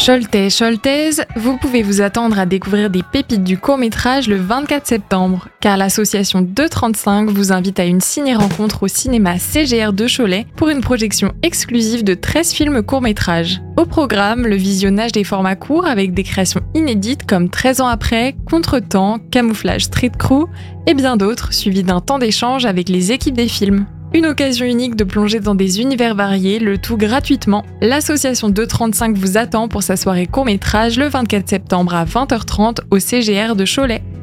Choletais, Choletaises, vous pouvez vous attendre à découvrir des pépites du court-métrage le 24 septembre, car l'association 235 vous invite à une ciné-rencontre au cinéma CGR de Cholet pour une projection exclusive de 13 films court-métrages. Au programme, le visionnage des formats courts avec des créations inédites comme 13 ans après, Contretemps, Camouflage Street Crew et bien d'autres, suivis d'un temps d'échange avec les équipes des films. Une occasion unique de plonger dans des univers variés, le tout gratuitement. L'association 235 vous attend pour sa soirée court-métrage le 24 septembre à 20h30 au CGR de Cholet.